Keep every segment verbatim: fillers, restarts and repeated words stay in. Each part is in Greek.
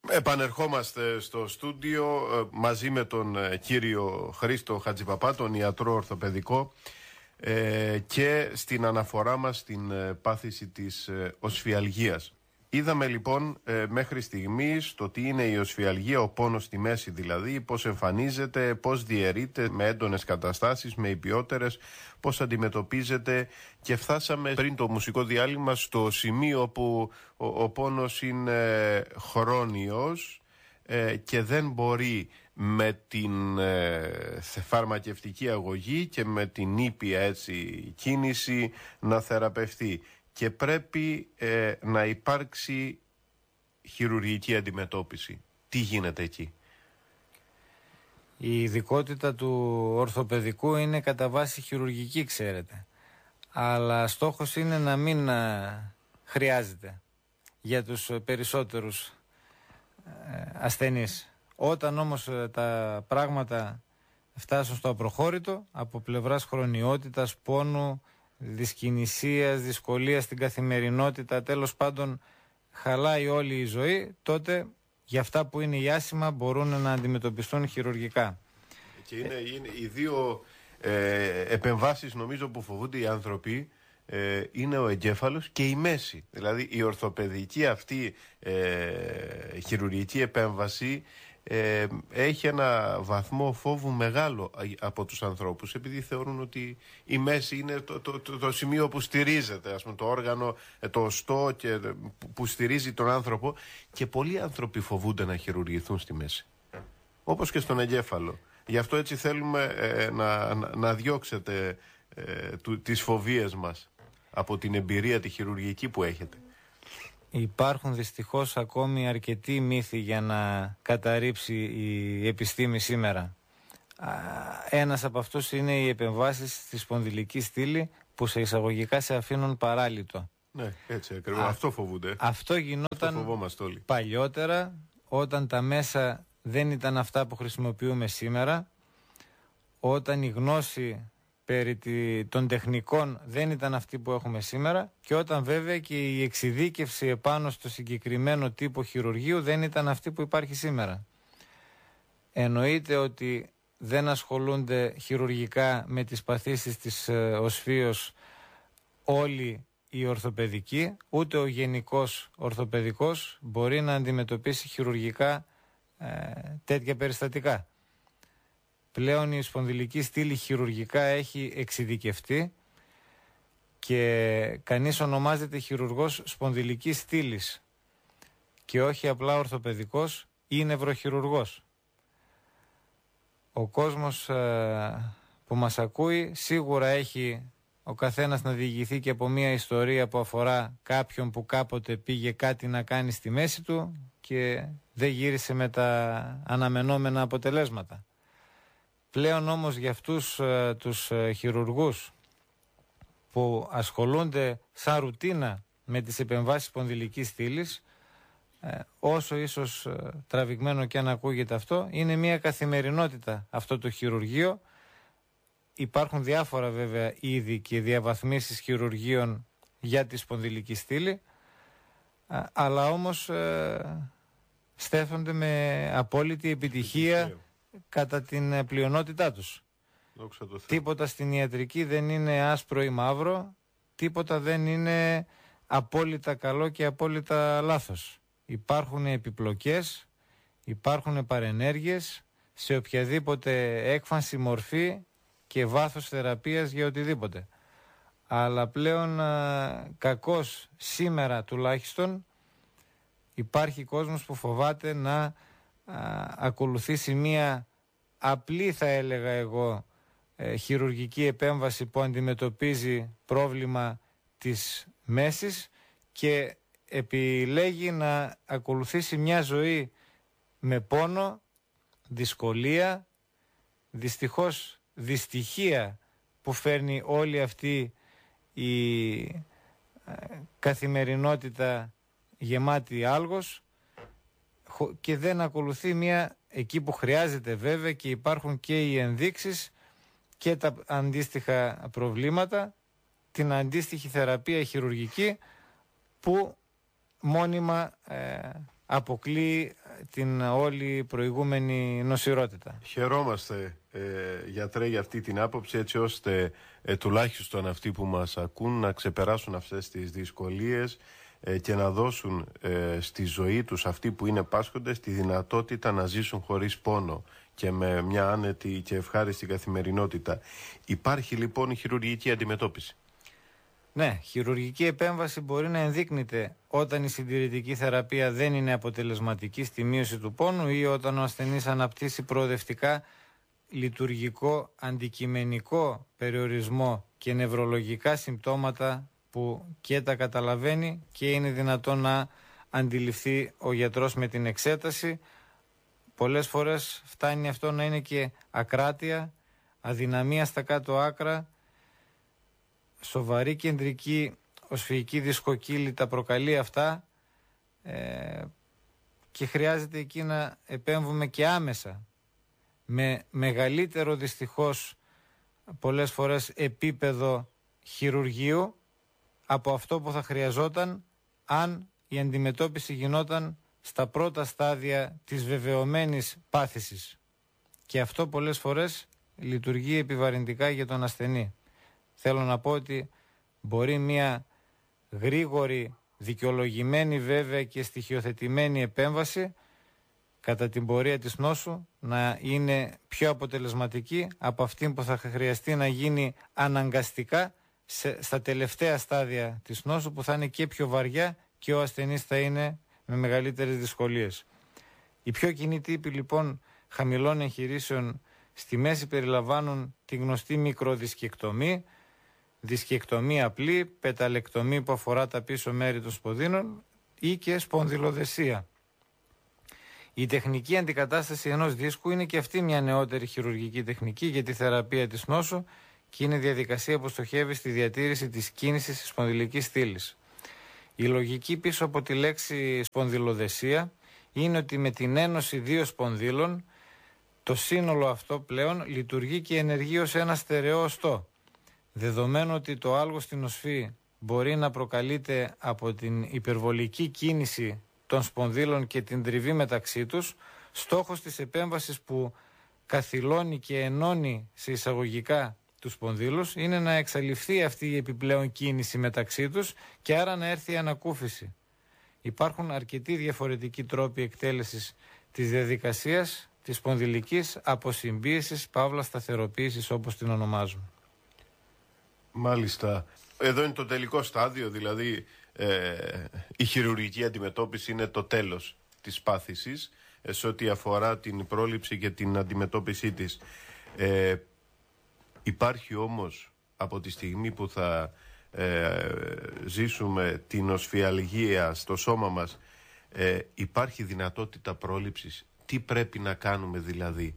Επανερχόμαστε στο στούντιο μαζί με τον κύριο Χρήστο Χατζηπαπά, τον ιατρό ορθοπαιδικό, και στην αναφορά μας στην πάθηση της οσφιαλγίας. Είδαμε λοιπόν μέχρι στιγμής το τι είναι η οσφιαλγία, ο πόνος στη μέση δηλαδή, πώς εμφανίζεται, πώς διαιρείται με έντονες καταστάσεις, με υπιότερες, πώς αντιμετωπίζεται, και φτάσαμε πριν το μουσικό διάλειμμα στο σημείο που ο, ο πόνος είναι χρόνιος ε, και δεν μπορεί με την ε, φαρμακευτική αγωγή και με την ήπια έτσι κίνηση να θεραπευτεί. Και πρέπει ε, να υπάρξει χειρουργική αντιμετώπιση. Τι γίνεται εκεί? Η ειδικότητα του ορθοπαιδικού είναι κατά βάση χειρουργική, ξέρετε. Αλλά στόχος είναι να μην α, χρειάζεται για τους περισσότερους ε, ασθενείς. Όταν όμως ε, τα πράγματα φτάσουν στο απροχώρητο, από πλευράς χρονιότητας, πόνου, δυσκινησίας, δυσκολίας στην καθημερινότητα, τέλος πάντων χαλάει όλη η ζωή, τότε για αυτά που είναι η άσημα μπορούν να αντιμετωπιστούν χειρουργικά. Και είναι, είναι οι δύο ε, επεμβάσεις νομίζω που φοβούνται οι άνθρωποι, ε, είναι ο εγκέφαλος και η μέση. Δηλαδή η ορθοπαιδική αυτή ε, χειρουργική επέμβαση ε, έχει ένα βαθμό φόβου μεγάλο από τους ανθρώπους, επειδή θεωρούν ότι η μέση είναι το, το, το, το σημείο που στηρίζεται, ας πούμε, το όργανο, το οστό και, που στηρίζει τον άνθρωπο, και πολλοί άνθρωποι φοβούνται να χειρουργηθούν στη μέση, όπως και στον εγκέφαλο. Γι' αυτό έτσι θέλουμε ε, να, να, να διώξετε ε, του, τις φοβίες μας από την εμπειρία τη χειρουργική που έχετε. Υπάρχουν δυστυχώς ακόμη αρκετοί μύθοι για να καταρρύψει η επιστήμη σήμερα. Ένας από αυτούς είναι οι επεμβάσεις στη σπονδυλική στήλη, που σε εισαγωγικά σε αφήνουν παράλυτο. Ναι, έτσι ακριβώς. Α, αυτό φοβούνται. Αυτό γινόταν αυτό όλοι. Παλιότερα, όταν τα μέσα δεν ήταν αυτά που χρησιμοποιούμε σήμερα, όταν η γνώση περί των τεχνικών δεν ήταν αυτή που έχουμε σήμερα, και όταν βέβαια και η εξειδίκευση επάνω στο συγκεκριμένο τύπο χειρουργείου δεν ήταν αυτή που υπάρχει σήμερα. Εννοείται ότι δεν ασχολούνται χειρουργικά με τις παθήσεις της ε, οσφίως όλοι οι ορθοπαιδικοί, ούτε ο γενικός ορθοπαιδικός μπορεί να αντιμετωπίσει χειρουργικά ε, τέτοια περιστατικά. Πλέον η σπονδυλική στήλη χειρουργικά έχει εξειδικευτεί και κανείς ονομάζεται χειρουργός σπονδυλικής στήλης και όχι απλά ορθοπαιδικός ή νευροχειρουργός. Ο κόσμος ε, που μας ακούει σίγουρα έχει ο καθένας να διηγηθεί και από μια ιστορία που αφορά κάποιον που κάποτε πήγε κάτι να κάνει στη μέση του και δεν γύρισε με τα αναμενόμενα αποτελέσματα. Πλέον όμως για αυτούς ε, τους ε, χειρουργούς που ασχολούνται σαν ρουτίνα με τις επεμβάσεις σπονδυλικής στήλης, ε, όσο ίσως ε, τραβηγμένο και αν ακούγεται αυτό, είναι μια καθημερινότητα αυτό το χειρουργείο. Υπάρχουν διάφορα βέβαια είδη και διαβαθμίσεις χειρουργείων για τη σπονδυλική στήλη, ε, αλλά όμως ε, στέφονται με απόλυτη επιτυχία κατά την πλειονότητά τους. Τίποτα στην ιατρική δεν είναι άσπρο ή μαύρο, τίποτα δεν είναι απόλυτα καλό και απόλυτα λάθος. Υπάρχουν επιπλοκές, υπάρχουν παρενέργειες σε οποιαδήποτε έκφανση, μορφή και βάθος θεραπείας για οτιδήποτε. Αλλά πλέον α, κακώς σήμερα τουλάχιστον υπάρχει κόσμος που φοβάται να α, ακολουθήσει μία απλή, θα έλεγα εγώ, ε, χειρουργική επέμβαση που αντιμετωπίζει πρόβλημα της μέσης και επιλέγει να ακολουθήσει μια ζωή με πόνο, δυσκολία, δυστυχώς δυστυχία που φέρνει όλη αυτή η ε, καθημερινότητα γεμάτη άλγος, και δεν ακολουθεί μια, εκεί που χρειάζεται βέβαια, και υπάρχουν και οι ενδείξεις και τα αντίστοιχα προβλήματα, την αντίστοιχη θεραπεία χειρουργική που μόνιμα ε, αποκλείει την όλη προηγούμενη νοσηρότητα. Χαιρόμαστε, ε, γιατρέ, για αυτή την άποψη, έτσι ώστε ε, τουλάχιστον αυτοί που μας ακούν να ξεπεράσουν αυτές τις δυσκολίες ε, και να δώσουν ε, στη ζωή τους, αυτοί που είναι πάσχοντες, τη δυνατότητα να ζήσουν χωρίς πόνο και με μια άνετη και ευχάριστη καθημερινότητα. Υπάρχει λοιπόν η χειρουργική αντιμετώπιση. Ναι, χειρουργική επέμβαση μπορεί να ενδείκνυται όταν η συντηρητική θεραπεία δεν είναι αποτελεσματική στη μείωση του πόνου ή όταν ο ασθενής αναπτύσσει προοδευτικά λειτουργικό, αντικειμενικό περιορισμό και νευρολογικά συμπτώματα που και τα καταλαβαίνει και είναι δυνατόν να αντιληφθεί ο γιατρός με την εξέταση. Πολλές φορές φτάνει αυτό να είναι και ακράτεια, αδυναμία στα κάτω άκρα, σοβαρή κεντρική οσφυγική δισκοκύλη τα προκαλεί αυτά ε, και χρειάζεται εκεί να επέμβουμε και άμεσα με μεγαλύτερο δυστυχώς πολλές φορές επίπεδο χειρουργείου από αυτό που θα χρειαζόταν αν η αντιμετώπιση γινόταν στα πρώτα στάδια της βεβαιωμένης πάθησης. Και αυτό πολλές φορές λειτουργεί επιβαρυντικά για τον ασθενή. Θέλω να πω ότι μπορεί μια γρήγορη, δικαιολογημένη βέβαια και στοιχειοθετημένη επέμβαση κατά την πορεία της νόσου να είναι πιο αποτελεσματική από αυτή που θα χρειαστεί να γίνει αναγκαστικά σε, στα τελευταία στάδια της νόσου, που θα είναι και πιο βαριά και ο ασθενής θα είναι με μεγαλύτερες δυσκολίες. Οι πιο κοινοί τύποι λοιπόν χαμηλών εγχειρήσεων στη μέση περιλαμβάνουν τη γνωστή μικροδισκεκτομή, δισκεκτομή απλή, πεταλεκτομή που αφορά τα πίσω μέρη των σπονδύνων ή και σπονδυλοδεσία. Η τεχνική αντικατάσταση ενός δίσκου είναι και αυτή μια νεότερη χειρουργική τεχνική για τη θεραπεία της νόσου και είναι διαδικασία που στοχεύει στη διατήρηση της κίνησης της σπονδυλικής στήλης. Η λογική πίσω από τη λέξη σπονδυλοδεσία είναι ότι με την ένωση δύο σπονδύλων το σύνολο αυτό πλέον λειτουργεί και ενεργεί ως ένα στερεό οστό. Δεδομένου ότι το άλγος στην οσφή μπορεί να προκαλείται από την υπερβολική κίνηση των σπονδύλων και την τριβή μεταξύ τους, στόχος της επέμβασης που καθυλώνει και ενώνει σε εισαγωγικά τους σπονδύλους είναι να εξαλειφθεί αυτή η επιπλέον κίνηση μεταξύ τους και άρα να έρθει η ανακούφιση. Υπάρχουν αρκετοί διαφορετικοί τρόποι εκτέλεσης της διαδικασίας της σπονδυλικής αποσυμπίεσης, παύλα σταθεροποίησης όπως την ονομάζουν. Μάλιστα. Εδώ είναι το τελικό στάδιο, δηλαδή ε, η χειρουργική αντιμετώπιση είναι το τέλος της πάθησης ε, σε ό,τι αφορά την πρόληψη και την αντιμετώπιση της. Ε, υπάρχει όμως από τη στιγμή που θα ε, ζήσουμε την οσφιαλγία στο σώμα μας, ε, υπάρχει δυνατότητα πρόληψης. Τι πρέπει να κάνουμε δηλαδή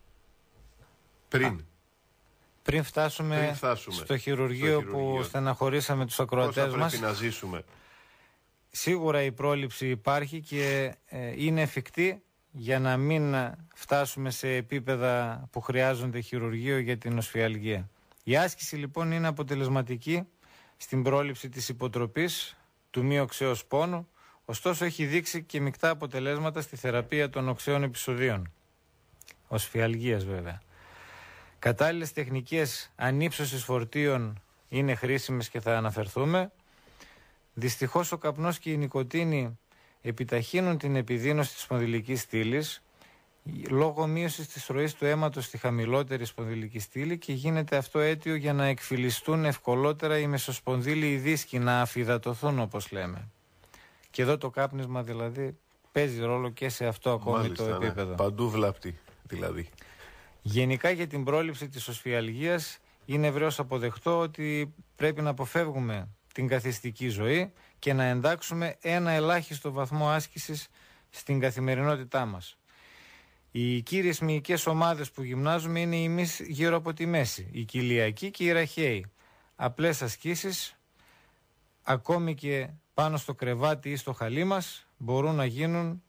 πριν... Α. Πριν φτάσουμε, Πριν φτάσουμε στο χειρουργείο, στο χειρουργείο που στεναχωρήσαμε τους ακροατές μας, πρέπει να ζήσουμε. Σίγουρα η πρόληψη υπάρχει και ε, είναι εφικτή για να μην φτάσουμε σε επίπεδα που χρειάζονται χειρουργείο για την οσφιαλγία. Η άσκηση λοιπόν είναι αποτελεσματική στην πρόληψη της υποτροπής του μη οξέως πόνου, ωστόσο έχει δείξει και μεικτά αποτελέσματα στη θεραπεία των οξέων επεισοδίων. Οσφιαλγίας βέβαια. Κατάλληλες τεχνικές ανύψωσης φορτίων είναι χρήσιμες και θα αναφερθούμε. Δυστυχώς ο καπνός και η νοικοτήνη επιταχύνουν την επιδείνωση της σπονδυλικής στήλης λόγω μείωσης της ροής του αίματος στη χαμηλότερη σπονδυλική στήλη και γίνεται αυτό αίτιο για να εκφυλιστούν ευκολότερα οι μεσοσπονδύλιοι δίσκοι, να αφυδατωθούν όπως λέμε. Και εδώ το κάπνισμα δηλαδή παίζει ρόλο και σε αυτό ακόμη. Μάλιστα, το επίπεδο. Ναι. Παντού βλάπτει δηλαδή. Γενικά για την πρόληψη της οσφιαλγίας είναι ευρέως αποδεκτό ότι πρέπει να αποφεύγουμε την καθιστική ζωή και να εντάξουμε ένα ελάχιστο βαθμό άσκησης στην καθημερινότητά μας. Οι κύριες μυϊκές ομάδες που γυμνάζουμε είναι οι μυς γύρω από τη μέση, η κοιλιακή και η ραχαίη. Απλές ασκήσεις, ακόμη και πάνω στο κρεβάτι ή στο χαλί μας, μπορούν να γίνουν,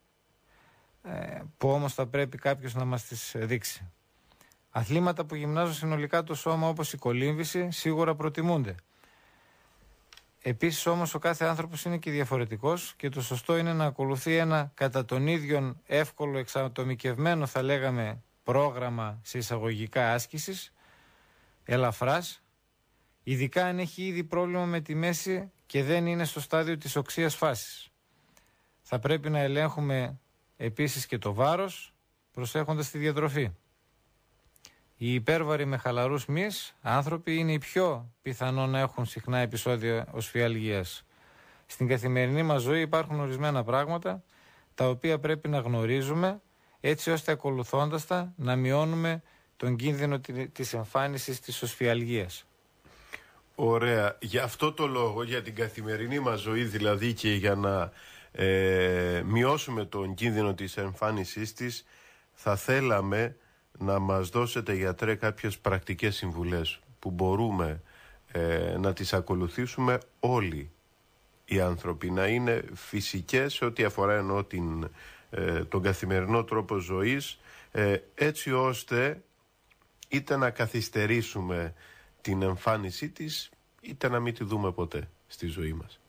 ε, που όμως θα πρέπει κάποιος να μας τις δείξει. Αθλήματα που γυμνάζουν συνολικά το σώμα όπως η κολύμβηση σίγουρα προτιμούνται. Επίσης όμως ο κάθε άνθρωπος είναι και διαφορετικός και το σωστό είναι να ακολουθεί ένα κατά τον ίδιο εύκολο, εξατομικευμένο θα λέγαμε πρόγραμμα σε εισαγωγικά άσκησης, ελαφράς, ειδικά αν έχει ήδη πρόβλημα με τη μέση και δεν είναι στο στάδιο της οξείας φάσης. Θα πρέπει να ελέγχουμε επίσης και το βάρος, προσέχοντας τη διατροφή. Οι υπέρβαροι με χαλαρούς μυς άνθρωποι είναι οι πιο πιθανό να έχουν συχνά επεισόδια οσφιαλγίας. Στην καθημερινή μας ζωή υπάρχουν ορισμένα πράγματα τα οποία πρέπει να γνωρίζουμε έτσι ώστε ακολουθώντας τα να μειώνουμε τον κίνδυνο της εμφάνισης της οσφιαλγίας. Ωραία. Για αυτό το λόγο, για την καθημερινή μας ζωή δηλαδή και για να ε, μειώσουμε τον κίνδυνο της εμφάνισής της, θα θέλαμε να μας δώσετε, γιατρέ, κάποιες πρακτικές συμβουλές που μπορούμε ε, να τις ακολουθήσουμε όλοι οι άνθρωποι, να είναι φυσικές σε ό,τι αφορά εννοώ την, ε, τον καθημερινό τρόπο ζωής, ε, έτσι ώστε είτε να καθυστερήσουμε την εμφάνισή της, είτε να μην τη δούμε ποτέ στη ζωή μας.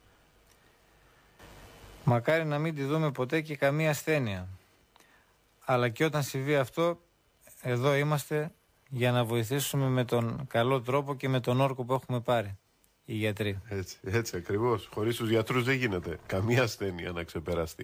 Μακάρι να μην τη δούμε ποτέ και καμία ασθένεια. Αλλά και όταν συμβεί αυτό, εδώ είμαστε για να βοηθήσουμε με τον καλό τρόπο και με τον όρκο που έχουμε πάρει οι γιατροί. Έτσι, έτσι ακριβώς. Χωρίς τους γιατρούς δεν γίνεται καμία ασθένεια να ξεπεραστεί.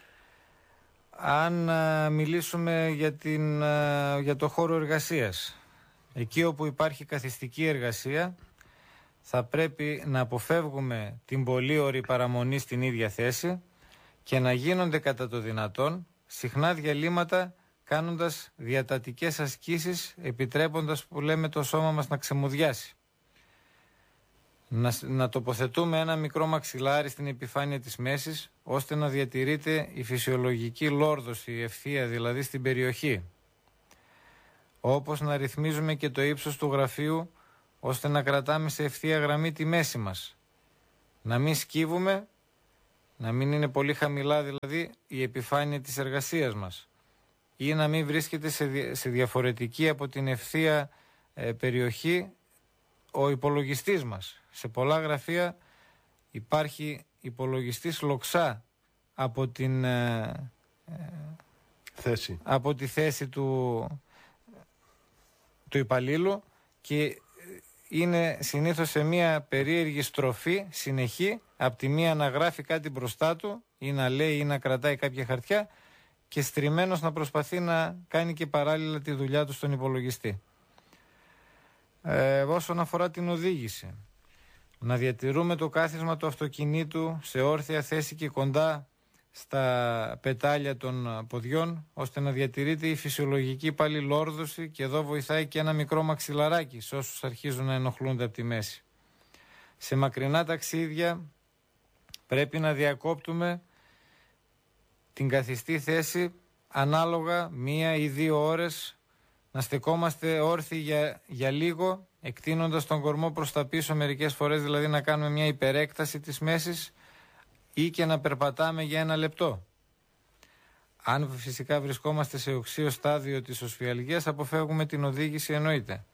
Αν α, μιλήσουμε για, την, α, για το χώρο εργασίας, εκεί όπου υπάρχει καθιστική εργασία, θα πρέπει να αποφεύγουμε την πολύωρη παραμονή στην ίδια θέση και να γίνονται κατά το δυνατόν συχνά διαλύματα, κάνοντας διατατικές ασκήσεις, επιτρέποντας που λέμε το σώμα μας να ξεμουδιάσει. Να, να τοποθετούμε ένα μικρό μαξιλάρι στην επιφάνεια της μέσης, ώστε να διατηρείται η φυσιολογική λόρδωση, η ευθεία δηλαδή στην περιοχή. Όπως να ρυθμίζουμε και το ύψος του γραφείου, ώστε να κρατάμε σε ευθεία γραμμή τη μέση μας. Να μην σκύβουμε, να μην είναι πολύ χαμηλά δηλαδή η επιφάνεια της εργασίας μας, ή να μην βρίσκεται σε, σε διαφορετική από την ευθεία ε, περιοχή ο υπολογιστής μας. Σε πολλά γραφεία υπάρχει υπολογιστής λοξά από, την, ε, ε, θέση. από τη θέση του, του υπαλλήλου και είναι συνήθως σε μια περίεργη στροφή συνεχή, από τη μία να γράφει κάτι μπροστά του ή να λέει ή να κρατάει κάποια χαρτιά και στριμμένος να προσπαθεί να κάνει και παράλληλα τη δουλειά του στον υπολογιστή. Ε, όσον αφορά την οδήγηση, να διατηρούμε το κάθισμα του αυτοκινήτου σε όρθια θέση και κοντά στα πετάλια των ποδιών, ώστε να διατηρείται η φυσιολογική πάλι λόρδωση, και εδώ βοηθάει και ένα μικρό μαξιλαράκι σε όσους αρχίζουν να ενοχλούνται από τη μέση. Σε μακρινά ταξίδια πρέπει να διακόπτουμε την καθιστή θέση ανάλογα μία ή δύο ώρες, να στεκόμαστε όρθιοι για, για λίγο, εκτείνοντας τον κορμό προς τα πίσω μερικές φορές, δηλαδή να κάνουμε μια υπερέκταση της μέσης, ή και να περπατάμε για ένα λεπτό. Αν φυσικά βρισκόμαστε σε οξύο στάδιο της οσφιαλγίας, αποφεύγουμε την οδήγηση εννοείται.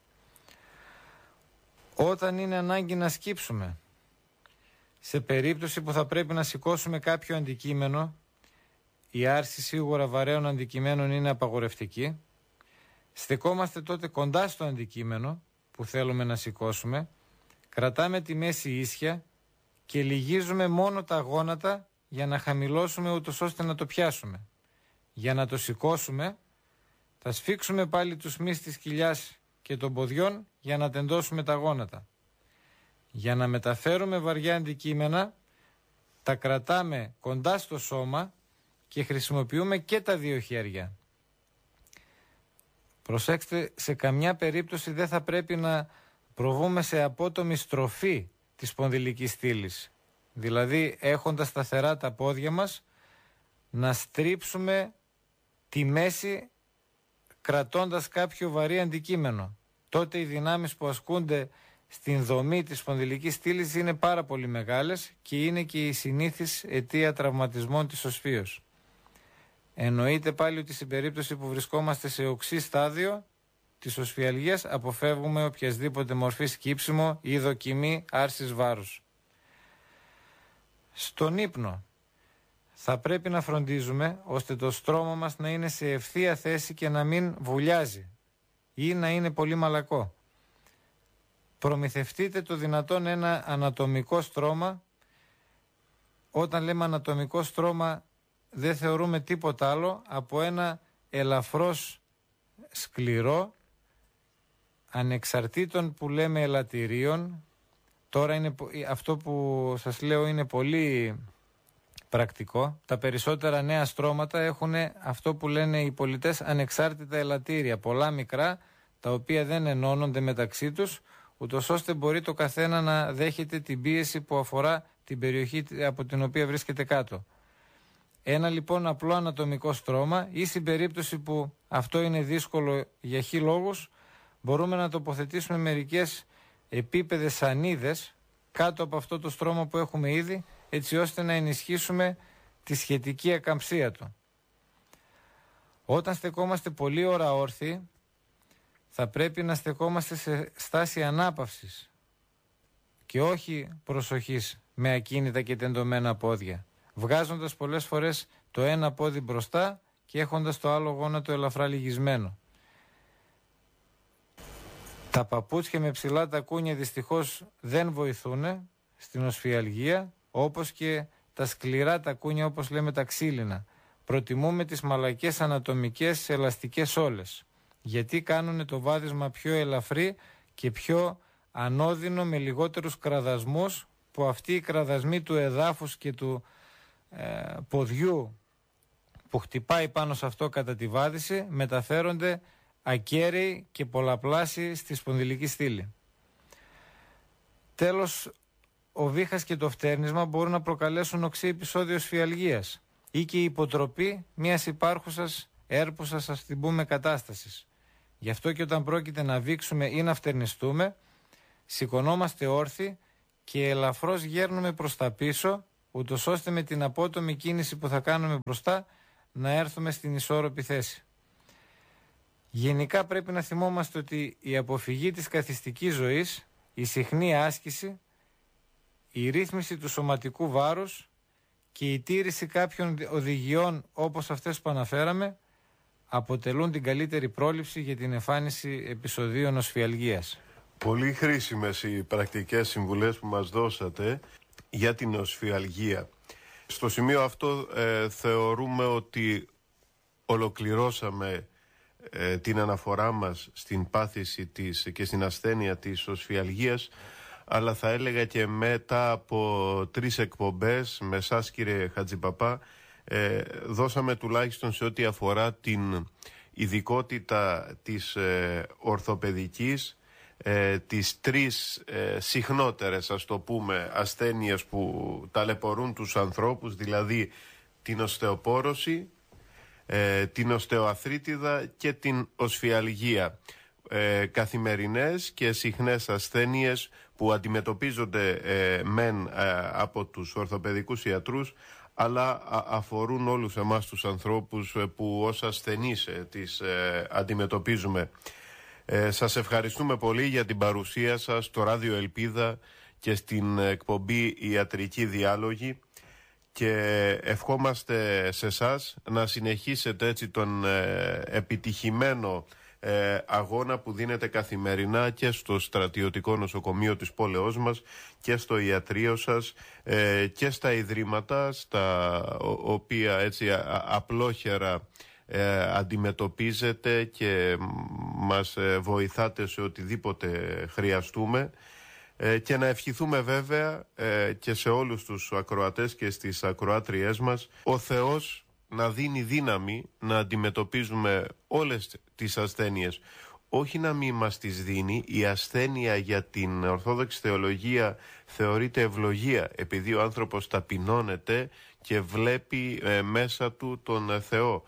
Όταν είναι ανάγκη να σκύψουμε, σε περίπτωση που θα πρέπει να σηκώσουμε κάποιο αντικείμενο, η άρση σίγουρα βαρέων αντικειμένων είναι απαγορευτική, στεκόμαστε τότε κοντά στο αντικείμενο που θέλουμε να σηκώσουμε, κρατάμε τη μέση ίσια και λυγίζουμε μόνο τα γόνατα για να χαμηλώσουμε ούτως ώστε να το πιάσουμε. Για να το σηκώσουμε, θα σφίξουμε πάλι τους μυς της κοιλιάς και των ποδιών για να τεντώσουμε τα γόνατα. Για να μεταφέρουμε βαριά αντικείμενα, τα κρατάμε κοντά στο σώμα και χρησιμοποιούμε και τα δύο χέρια. Προσέξτε, σε καμιά περίπτωση δεν θα πρέπει να προβούμε σε απότομη στροφή της σπονδυλικής στήλης. Δηλαδή, έχοντας σταθερά τα πόδια μας, να στρίψουμε τη μέση κρατώντας κάποιο βαρύ αντικείμενο. Τότε οι δυνάμεις που ασκούνται στην δομή της σπονδυλικής στήλης είναι πάρα πολύ μεγάλες και είναι και η συνήθις αιτία τραυματισμών της οσφίως. Εννοείται πάλι ότι στην περίπτωση που βρισκόμαστε σε οξύ στάδιο της οσφιαλγίας, αποφεύγουμε οποιασδήποτε μορφή σκύψιμο ή δοκιμή άρσης βάρους. Στον ύπνο θα πρέπει να φροντίζουμε ώστε το στρώμα μας να είναι σε ευθεία θέση και να μην βουλιάζει ή να είναι πολύ μαλακό. Προμηθευτείτε το δυνατόν ένα ανατομικό στρώμα. Όταν λέμε ανατομικό στρώμα δεν θεωρούμε τίποτα άλλο από ένα ελαφρώς σκληρό, ανεξαρτήτων που λέμε ελαττηρίων. Τώρα είναι, αυτό που σας λέω είναι πολύ πρακτικό. Τα περισσότερα νέα στρώματα έχουν αυτό που λένε οι πολιτές ανεξάρτητα ελαττήρια, πολλά μικρά, τα οποία δεν ενώνονται μεταξύ τους, ούτως ώστε μπορεί το καθένα να δέχεται την πίεση που αφορά την περιοχή από την οποία βρίσκεται κάτω. Ένα λοιπόν απλό ανατομικό στρώμα, ή στην περίπτωση που αυτό είναι δύσκολο για χι λόγους, μπορούμε να τοποθετήσουμε μερικές επίπεδες σανίδες κάτω από αυτό το στρώμα που έχουμε ήδη, έτσι ώστε να ενισχύσουμε τη σχετική ακαμψία του. Όταν στεκόμαστε πολλή ώρα όρθιοι, θα πρέπει να στεκόμαστε σε στάση ανάπαυσης και όχι προσοχής με ακίνητα και τεντωμένα πόδια, βγάζοντας πολλές φορές το ένα πόδι μπροστά και έχοντας το άλλο γόνατο ελαφρά λυγισμένο. Τα παπούτσια με ψηλά τακούνια δυστυχώς δεν βοηθούν στην οσφιαλγία, όπως και τα σκληρά τακούνια, όπως λέμε τα ξύλινα. Προτιμούμε τις μαλακές ανατομικές ελαστικές όλες, γιατί κάνουν το βάδισμα πιο ελαφρύ και πιο ανώδυνο, με λιγότερους κραδασμούς, που αυτοί οι κραδασμοί του εδάφους και του ε, ποδιού που χτυπάει πάνω σε αυτό κατά τη βάδιση μεταφέρονται ακέραιοι και πολλαπλάσιοι στη σπονδυλική στήλη. Τέλος, ο βήχας και το φτέρνισμα μπορούν να προκαλέσουν οξύ επεισόδιο σφιαλγίας ή και η υποτροπή μιας υπάρχουσας έρπουσας, ας την πούμε, κατάστασης. Γι' αυτό και όταν πρόκειται να βήξουμε ή να φτερνιστούμε, σηκωνόμαστε όρθιοι και ελαφρώς γέρνουμε προς τα πίσω, ούτως ώστε με την απότομη κίνηση που θα κάνουμε μπροστά να έρθουμε στην ισόρροπη θέση. Γενικά πρέπει να θυμόμαστε ότι η αποφυγή της καθιστικής ζωής, η συχνή άσκηση, η ρύθμιση του σωματικού βάρους και η τήρηση κάποιων οδηγιών όπως αυτές που αναφέραμε αποτελούν την καλύτερη πρόληψη για την εμφάνιση επεισοδίων οσφιαλγίας. Πολύ χρήσιμες οι πρακτικές συμβουλές που μας δώσατε για την οσφιαλγία. Στο σημείο αυτό ε, θεωρούμε ότι ολοκληρώσαμε ε, την αναφορά μας στην πάθηση της και στην ασθένεια της οσφιαλγίας, αλλά θα έλεγα και μετά από τρεις εκπομπές με εσάς, κύριε Χατζηπαπά, ε, δώσαμε τουλάχιστον σε ό,τι αφορά την ειδικότητα της ε, ορθοπαιδικής ε, τις τρεις ε, συχνότερες, ας το πούμε, ασθένειες που ταλαιπωρούν τους ανθρώπους, δηλαδή την οστεοπόρωση, ε, την οστεοαθρίτιδα και την οσφιαλγία. Ε, καθημερινές και συχνές ασθένειες που αντιμετωπίζονται ε, μεν ε, από τους ορθοπαιδικούς ιατρούς, αλλά α, αφορούν όλους εμάς τους ανθρώπους ε, που ως ασθενείς ε, τις ε, αντιμετωπίζουμε. Ε, σας ευχαριστούμε πολύ για την παρουσία σας στο Ράδιο Ελπίδα και στην εκπομπή Ιατρική Διάλογη, και ευχόμαστε σε εσάς να συνεχίσετε έτσι τον ε, επιτυχημένο ε, αγώνα που δίνετε καθημερινά και στο στρατιωτικό νοσοκομείο της πόλεως μας και στο ιατρείο σας ε, και στα ιδρύματα στα ο, οποία έτσι α, απλόχερα ε, αντιμετωπίζετε και μας ε, βοηθάτε σε οτιδήποτε χρειαστούμε. Ε, και να ευχηθούμε βέβαια ε, και σε όλους τους ακροατές και στις ακροάτριές μας ο Θεός να δίνει δύναμη να αντιμετωπίζουμε όλες τις ασθένειες. Όχι να μην μας τις δίνει. Η ασθένεια για την Ορθόδοξη Θεολογία θεωρείται ευλογία, επειδή ο άνθρωπος ταπεινώνεται και βλέπει ε, μέσα του τον Θεό.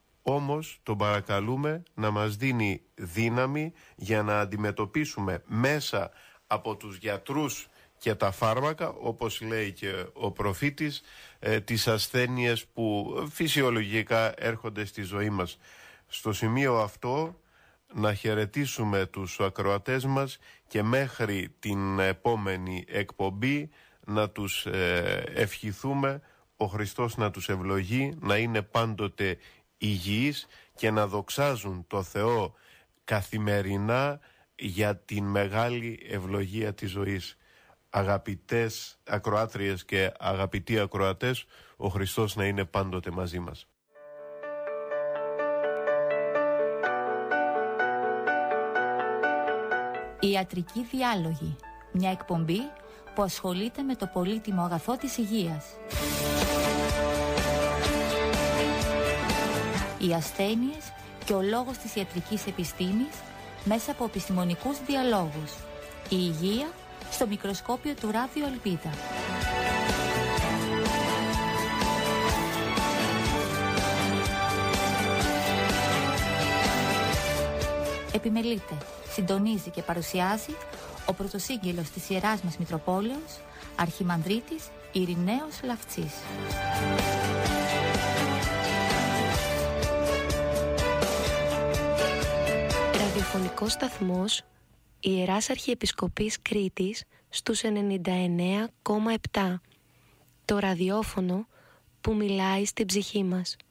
Όμως τον παρακαλούμε να μας δίνει δύναμη για να αντιμετωπίσουμε μέσα από τους γιατρούς και τα φάρμακα, όπως λέει και ο προφήτης, ε, τις ασθένειες που φυσιολογικά έρχονται στη ζωή μας. Στο σημείο αυτό να χαιρετήσουμε τους ακροατές μας και μέχρι την επόμενη εκπομπή να τους ε, ευχηθούμε ο Χριστός να τους ευλογεί, να είναι πάντοτε υγιείς και να δοξάζουν το Θεό καθημερινά για την μεγάλη ευλογία της ζωής. Αγαπητές ακροάτριες και αγαπητοί ακροατές, ο Χριστός να είναι πάντοτε μαζί μας. Ιατρική διάλογη, μια εκπομπή που ασχολείται με το πολύτιμο αγαθό της υγείας. Οι ασθένειες και ο λόγος της ιατρικής επιστήμης μέσα από επιστημονικούς διαλόγους. Η υγεία στο μικροσκόπιο του Ράδιο Ελπίδα. Επιμελείται, συντονίζει και παρουσιάζει ο πρωτοσύγγελος της Ιεράς μας Μητροπόλεως, Αρχιμανδρίτης Ειρηναίος Λαυτσής. Ραδιοφωνικός σταθμός Ιεράς Αρχιεπισκοπής Κρήτης στους ενενήντα εννέα κόμμα επτά. Το ραδιόφωνο που μιλάει στην ψυχή μας.